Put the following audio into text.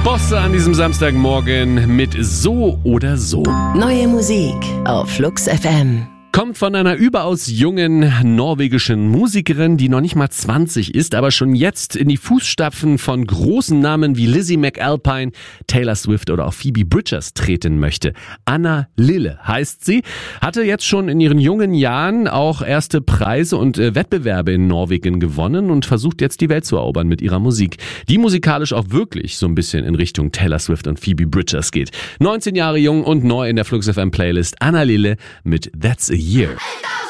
Bosse an diesem Samstagmorgen mit So oder So. Neue Musik auf Flux FM. Kommt von einer überaus jungen norwegischen Musikerin, die noch nicht mal 20 ist, aber schon jetzt in die Fußstapfen von großen Namen wie Lizzie McAlpine, Taylor Swift oder auch Phoebe Bridgers treten möchte. Anna Lille heißt sie, hatte jetzt schon in ihren jungen Jahren auch erste Preise und Wettbewerbe in Norwegen gewonnen und versucht jetzt die Welt zu erobern mit ihrer Musik, die musikalisch auch wirklich so ein bisschen in Richtung Taylor Swift und Phoebe Bridgers geht. 19 Jahre jung und neu in der Flux FM Playlist Anna Lille mit That's a Year.